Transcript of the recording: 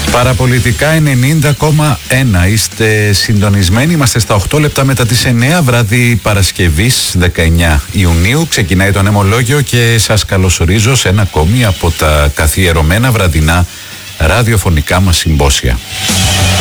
Παραπολιτικά 90,1. Είστε συντονισμένοι. Είμαστε στα 8 λεπτά μετά τις 9, βράδυ Παρασκευής 19 Ιουνίου. Ξεκινάει το νεμολόγιο και σας καλωσορίζω σε ένα ακόμη από τα καθιερωμένα βραδινά ραδιοφωνικά μας συμπόσια.